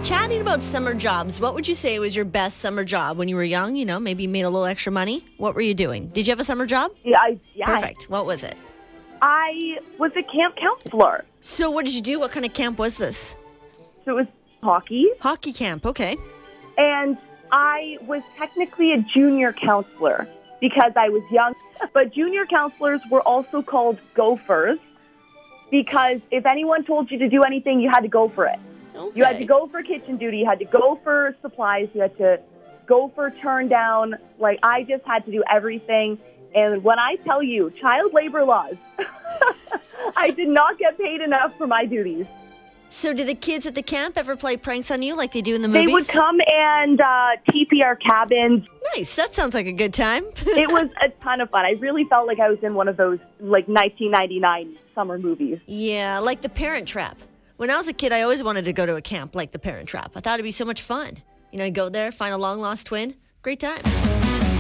Chatting about summer jobs, what would you say was your best summer job when you were young? You know, maybe you made a little extra money. What were you doing? Did you have a summer job? Yeah. Perfect. What was it? I was a camp counselor. So what did you do? What kind of camp was this? So it was hockey. Hockey camp. Okay. And I was technically a junior counselor because I was young. But junior counselors were also called gophers because if anyone told you to do anything, you had to go for it. Okay. You had to go for kitchen duty. You had to go for supplies. You had to go for turn down. Like, I just had to do everything. And when I tell you, child labor laws, I did not get paid enough for my duties. So did the kids at the camp ever play pranks on you like they do in the movies? They would come and TP our cabins. Nice. That sounds like a good time. It was a ton of fun. I really felt like I was in one of those, like, 1999 summer movies. Yeah, like The Parent Trap. When I was a kid, I always wanted to go to a camp like The Parent Trap. I thought it'd be so much fun. You know, you go there, find a long-lost twin. Great times.